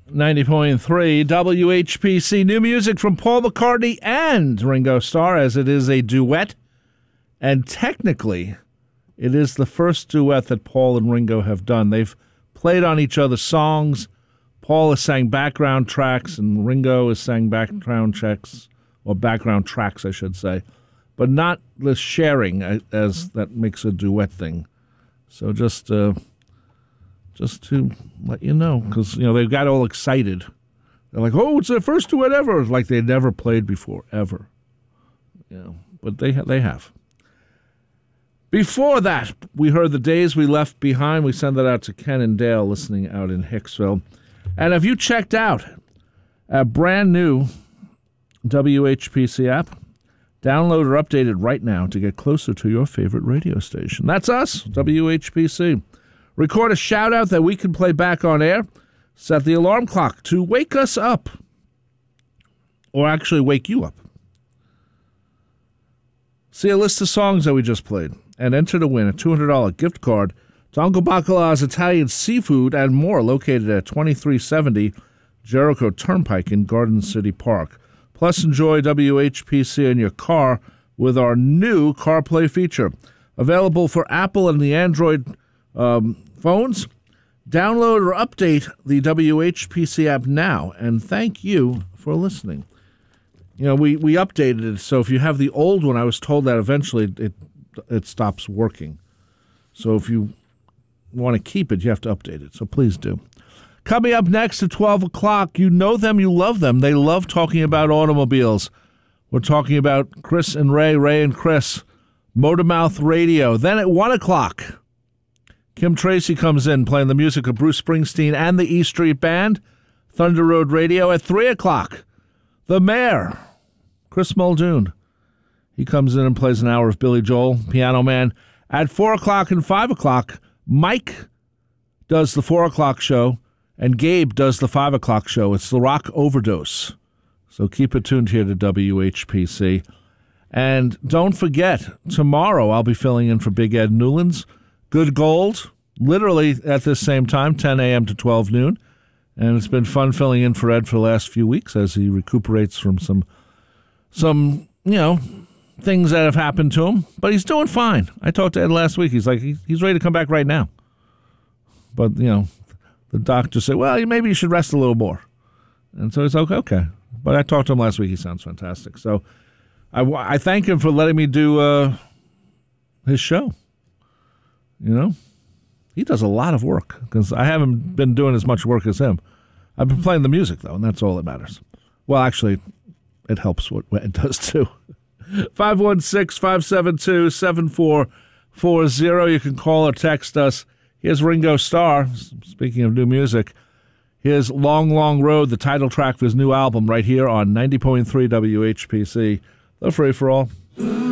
90.3 WHPC. New music from Paul McCartney and Ringo Starr, as it is a duet. And technically, it is the first duet that Paul and Ringo have done. They've played on each other's songs. Paul has sang background tracks, and Ringo has sang background tracks, I should say. But not the sharing as that makes a duet thing. So just to let you know, because they got all excited. They're like, "Oh, it's their first duet ever!" Like they never played before, ever. But they have. Before that, we heard "The Days We Left Behind." We send that out to Ken and Dale listening out in Hicksville. And have you checked out a brand new WHPC app? Download or update it right now to get closer to your favorite radio station. That's us, WHPC. Record a shout-out that we can play back on air. Set the alarm clock to wake us up. Or actually wake you up. See a list of songs that we just played. And enter to win a $200 gift card to Uncle Bacala's Italian Seafood and more, located at 2370 Jericho Turnpike in Garden City Park. Plus, enjoy WHPC in your car with our new CarPlay feature. Available for Apple and the Android phones. Download or update the WHPC app now. And thank you for listening. We updated it, so if you have the old one, I was told that eventually it stops working. So if you want to keep it, you have to update it. So please do. Coming up next at 12 o'clock, you know them, you love them. They love talking about automobiles. We're talking about Chris and Ray and Chris, Motormouth Radio. Then at 1 o'clock, Kim Tracy comes in playing the music of Bruce Springsteen and the E Street Band, Thunder Road Radio. At 3 o'clock, the Mayor, Chris Muldoon. He comes in and plays an hour of Billy Joel, Piano Man. At 4 o'clock and 5 o'clock, Mike does the 4 o'clock show, and Gabe does the 5 o'clock show. It's the Rock Overdose. So keep it tuned here to WHPC. And don't forget, tomorrow I'll be filling in for Big Ed Newlands. Good Gold, literally at this same time, 10 a.m. to 12 noon. And it's been fun filling in for Ed for the last few weeks as he recuperates from some things that have happened to him. But he's doing fine. I talked to Ed last week. He's like, he's ready to come back right now. But, the doctor said, well, maybe you should rest a little more. And so he's like, okay. But I talked to him last week. He sounds fantastic. So I thank him for letting me do his show. He does a lot of work because I haven't been doing as much work as him. I've been playing the music, though, and that's all that matters. Well, actually, it helps what it does, too. 516-572-7440. You can call or text us. Here's Ringo Starr, speaking of new music. Here's Long, Long Road, the title track for his new album, right here on 90.3 WHPC. The Free for All.